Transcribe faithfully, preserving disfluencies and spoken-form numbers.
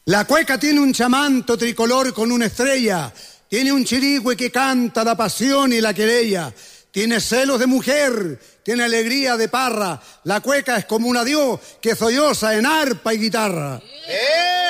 La cueca tiene un chamanto tricolor con una estrella, tiene un chirigüe que canta la pasión y la querella, tiene celos de mujer, tiene alegría de parra, la cueca es como un adiós que solloza en arpa y guitarra. ¡Eh!